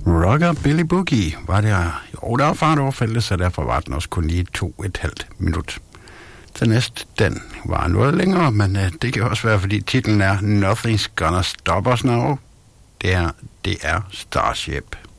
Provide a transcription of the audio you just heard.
Rockabilly Boogie var det. Jo, der var fart over feltet, så derfor var den også kun lige 2,5 minut. Den næste, den var noget længere, men det kan også være, fordi titlen er Nothing's Gonna Stop Us Now. Det er Starship.